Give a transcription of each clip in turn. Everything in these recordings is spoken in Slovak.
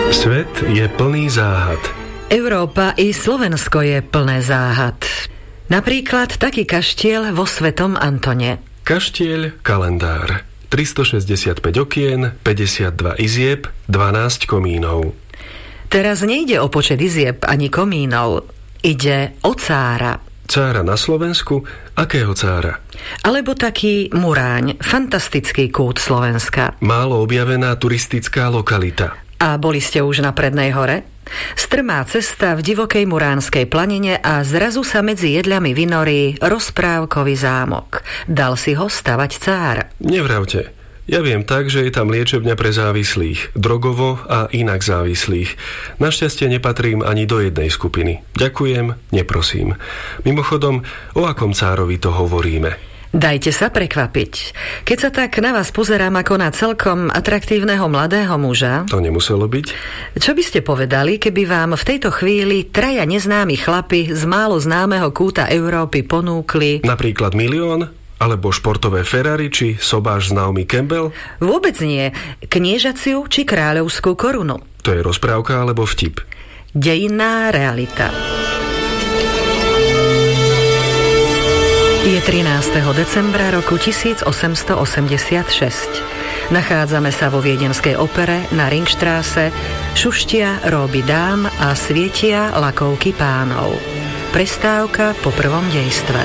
Svet je plný záhad. Európa i Slovensko je plné záhad. Napríklad taký kaštiel vo Svetom Antone. Kaštieľ kalendár. 365 okien, 52 izieb, 12 komínov. Teraz nejde o počet izieb ani komínov. Ide o cára. Cára na Slovensku? Akého cára? Alebo taký Muráň, fantastický kút Slovenska. Málo objavená turistická lokalita. A boli ste už na Prednej hore? Strmá cesta v divokej Muránskej planine a zrazu sa medzi jedľami vynorí rozprávkový zámok. Dal si ho stavať cár. Nevravte. Ja viem tak, že je tam liečebňa pre závislých, drogovo a inak závislých. Našťastie nepatrím ani do jednej skupiny. Ďakujem, neprosím. Mimochodom, o akom cárovi to hovoríme? Dajte sa prekvapiť. Keď sa tak na vás pozerám ako na celkom atraktívneho mladého muža... To nemuselo byť. Čo by ste povedali, keby vám v tejto chvíli traja neznámi chlapi z málo známeho kúta Európy ponúkli... Napríklad 1 000 000? Alebo športové Ferrari, či sobáš z Naomi Campbell? Vôbec nie. Kniežaciu či kráľovskú korunu. To je rozprávka alebo vtip? Dejinná realita. Je 13. decembra roku 1886. Nachádzame sa vo viedenskej opere na Ringstraße, šuštia róby dám a svietia lakovky pánov. Prestávka po prvom dejstve.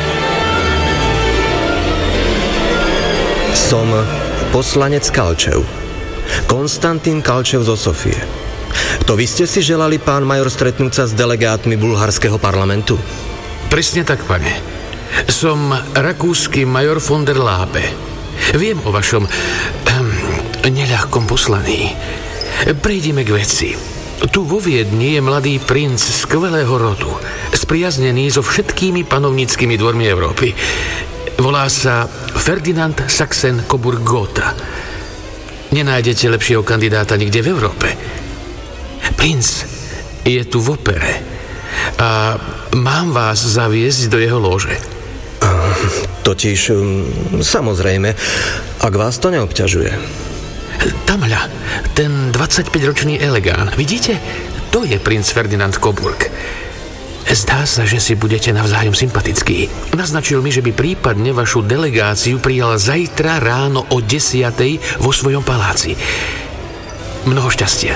Som poslanec Kalčev. Konstantín Kalčev zo Sofie. To vy ste si želali, pán major, stretnúť sa s delegátmi bulharského parlamentu? Presne tak, pane. Som rakúsky major von der Lábe. Viem o vašom neľahkom poslaní. Prejdime k veci. Tu vo Viedni je mladý princ skvelého rodu, spriaznený so všetkými panovníckymi dvormi Európy. Volá sa Ferdinand Saxen-Coburg-Gotha. Nenájdete lepšieho kandidáta nikde v Európe. Princ je tu v opere a mám vás zaviesť do jeho lóže. Totiž, samozrejme, ak vás to neobťažuje. Tamľa, ten 25-ročný elegán, vidíte? To je princ Ferdinand Coburg. Zdá sa, že si budete navzájom sympatickí. Naznačil mi, že by prípadne vašu delegáciu prijal zajtra ráno o 10:00 vo svojom paláci. Mnoho šťastia.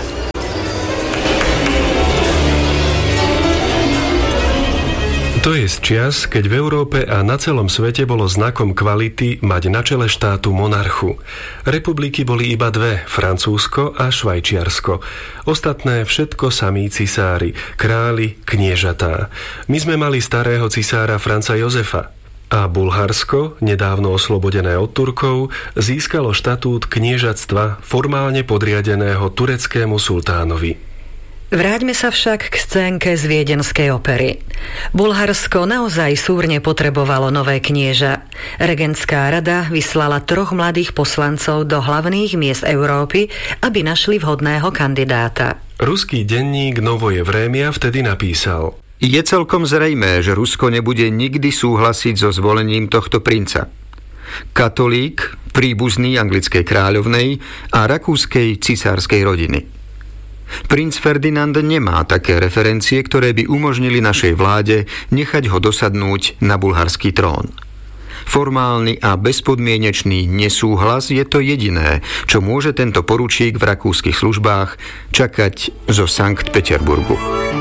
To je z čias, keď v Európe a na celom svete bolo znakom kvality mať na čele štátu monarchu. Republiky boli iba dve, Francúzsko a Švajčiarsko. Ostatné všetko samí cisári, králi, kniežatá. My sme mali starého cisára Franca Jozefa. A Bulharsko, nedávno oslobodené od Turkov, získalo štatút kniežatstva formálne podriadeného tureckému sultánovi. Vráťme sa však k scénke z viedenskej opery. Bulharsko naozaj súrne potrebovalo nové knieža. Regentská rada vyslala 3 mladých poslancov do hlavných miest Európy, aby našli vhodného kandidáta. Ruský denník Novoje Vremia vtedy napísal: Je celkom zrejmé, že Rusko nebude nikdy súhlasiť so zvolením tohto princa. Katolík, príbuzný anglickej kráľovnej a rakúskej cisárskej rodiny. Princ Ferdinand nemá také referencie, ktoré by umožnili našej vláde nechať ho dosadnúť na bulharský trón. Formálny a bezpodmienečný nesúhlas je to jediné, čo môže tento poručík v rakúskych službách čakať zo Sankt Peterburgu.